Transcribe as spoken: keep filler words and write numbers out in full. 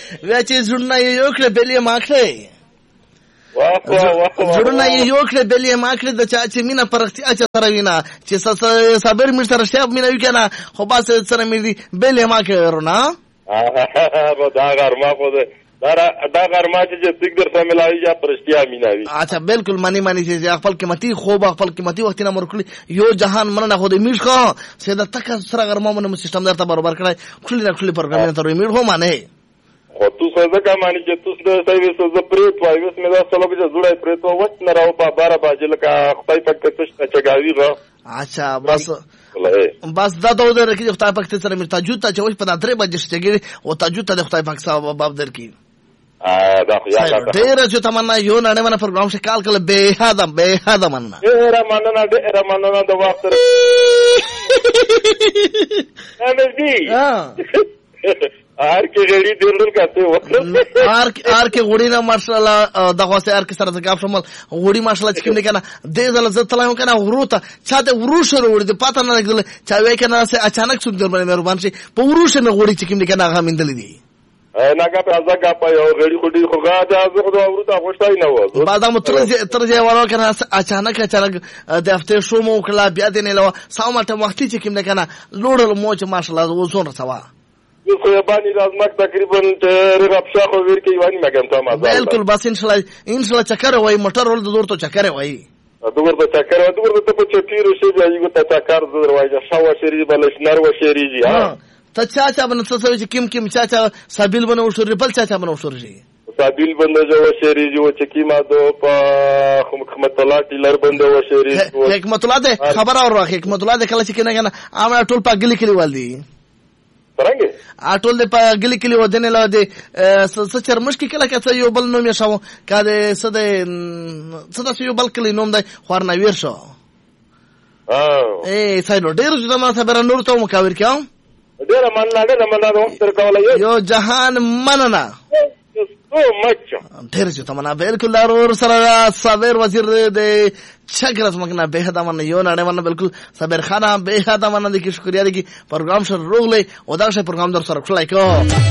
بیا چې زړونه یې یو کړه بل یې ما کړې زړونه یې یو کړه بل یې ما کړې د چا چې مینه پرختیا چې سره وینا چې صبر مې سره شاب مینه وی کنه خو بس سره مې بل یې ما کړې ورونه دا غرما خو دا دا غرما چې دګ در سره ملایي یا پرختیا مینه وی اچھا بالکل مانی مانی چې خپل قیمتي خوب خپل قیمتي وخت نه مرکړي یو جهان مننه خو دې میش خو سیده تک سره غرما مونږ سیستم درته برابر کړای خپل نه خپل پروګرام ته میړ هو مانه خو تو څه کا مانی چې تو څه سوي څه پریت وای وس مې دا سلو کې جوړای پریت وای نه راو په بارا باجه لکه خدای پاک ته څه چګاوی غو اچھا بس بس دا دا ودر کې خدای پاک ته سره مې تاجود ته چوي په درې بجې شتګي او تاجود ته خدای پاک صاحب باب درکې ا دا خو یا ډېر چې تمنا یو نه نه پروګرام شه کال کله به هدا به هدا مننه ډېر مننه ډېر مننه د وخت انا دي ار کې غړي ډېر کاته و ار ار کې غړي نه ماشاءالله دغه سه ار کې سره ځګاب شمل غړي ماشاءالله چې کوم نه کنه دې زل زت تلایم کنه وروته چاته وروشه وروړي د پاتہ نه لګل چا وای کنه سه اچانک څوک در باندې مهربان شي په وروشه نه غړي چې کوم نه کنه هغه مندل دي ناګه په ازګه په یو غړي خډي خو غاده زه خو ورته خوشای نه و بعد مو ترځه ترځه ورو کنه اچانک اچانک د هفته شو مو کلا بیا دې نه لو ساومټه وختي چې کوم نه کنه لوړل موچ ماشاءالله وزون سوا خو یبانی رازمک تقریبا رغب شاخو ور کې یوانی مګم ته ما بالکل بس ان شاء الله ان شاء الله چکر وای موټر ول د دور ته چکر وای دور ته چکر وای دور ته په چپیرو شي یو ته چکر دروازه شاو شری بلش نر و شریږي ها ته چا چا بن څه څه کیم کیم چا چا سابیل بنو شوري بل چا چا بنو شوري سابیل بنده جو شریږي و چې کیما دو په حکمت الله ټیلر بنده و شری حکمت الله ده خبر اور حکمت الله ده کله چې کنه کنه امر ټول په غلی کلی والدي څنګه اټول د په غلی کلی ودنه لا دي څه چرمش کې کله کته یو بل نوم یې شاو کده څه ده څه ده یو بل کلی نوم ده خور نه ویر شو او اے ساينو ډیر ځما ما خبره نور ته مکاور کیاو ډیر مننه ډیر مننه د وخت کولای یو جهان مننه او مچو ډیر چې تمنا بالکل ضرور سره صابر وزیر د چکرس مکنه به هدا من یو نه نه بالکل صابر خان به هدا من د کی شکریا دي کی پروګرام سره روغله او دا شی پروګرام در سره کړلای کو